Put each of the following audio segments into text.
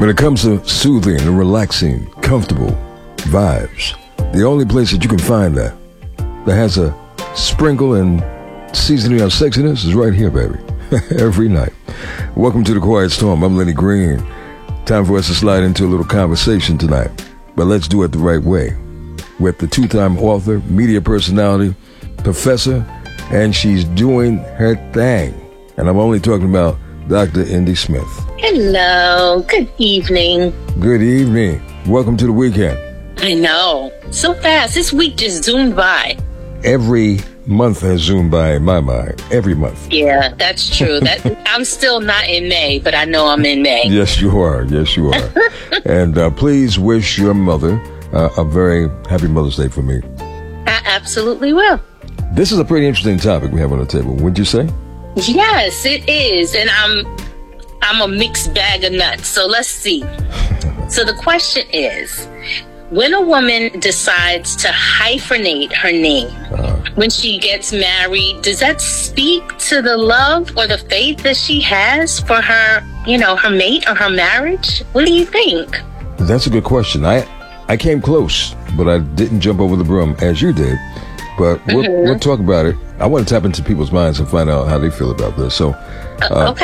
When it comes to soothing and relaxing, comfortable vibes, the only place that you can find that has a sprinkle and seasoning of sexiness is right here, baby. Every night. Welcome to The Quiet Storm. I'm Lenny Green. Time for us to slide into a little conversation tonight. But let's do it the right way. With the two-time author, media personality, professor, and she's doing her thing. And I'm only talking about Dr. Indy Smith. Hello. Good evening. Good evening. Welcome to the weekend. I know. So fast. This week just zoomed by. Every month has zoomed by in my mind. Every month. Yeah, that's true. I'm still not in May, but I know I'm in May. Yes, you are. Yes, you are. And please wish your mother a very happy Mother's Day for me. I absolutely will. This is a pretty interesting topic we have on the table, wouldn't you say? Yes, it is. And I'm a mixed bag of nuts. So let's see. So the question is, when a woman decides to hyphenate her name when she gets married, does that speak to the love or the faith that she has for her, her mate or her marriage? What do you think? That's a good question. I came close, but I didn't jump over the broom as you did. But we'll talk about it. I want to tap into people's minds and find out how they feel about this. So, okay.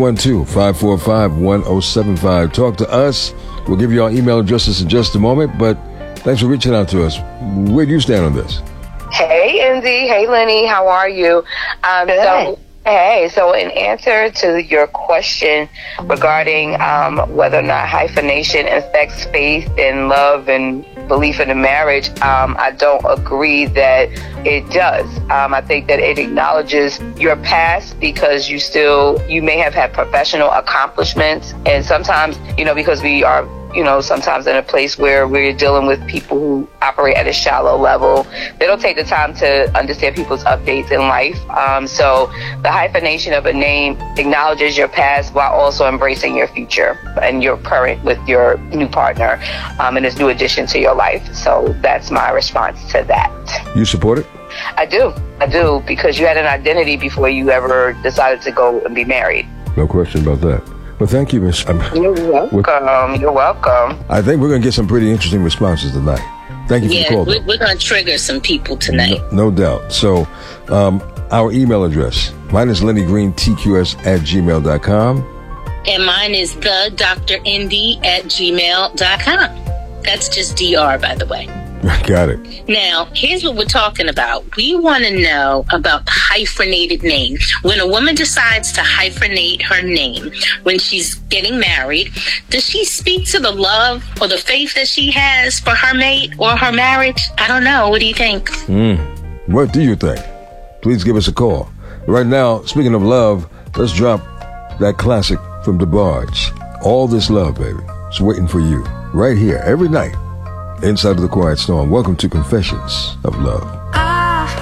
212-545-1075. Talk to us. We'll give you our email addresses in just a moment. But thanks for reaching out to us. Where do you stand on this? Hey, Indy. Hey, Lenny. How are you? So in answer to your question regarding whether or not hyphenation affects faith and love and belief in a marriage, I don't agree that it does. I think that it acknowledges your past because you may have had professional accomplishments, and sometimes, because we are sometimes in a place where we're dealing with people who operate at a shallow level. They don't take the time to understand people's updates in life. So the hyphenation of a name acknowledges your past while also embracing your future and your current with your new partner and this new addition to your life. So that's my response to that. You support it? I do, because you had an identity before you ever decided to go and be married. No question about that. Well, thank you, Miss. You're welcome. You're welcome. I think we're going to get some pretty interesting responses tonight. Thank you for the call. We're going to trigger some people tonight. No doubt. So, our email address, mine is LennyGreenTQS@gmail.com. And mine is thedrindy@gmail.com. That's just DR, by the way. Got it. Now, here's what we're talking about. We want to know about hyphenated names. When a woman decides to hyphenate her name when she's getting married, does she speak to the love or the faith that she has for her mate or her marriage? I don't know. What do you think? What do you think? Please give us a call. Right now, speaking of love, let's drop that classic from DeBarge. All This Love, baby. It's waiting for you right here every night. Inside of The Quiet Storm. Welcome to Confessions of Love.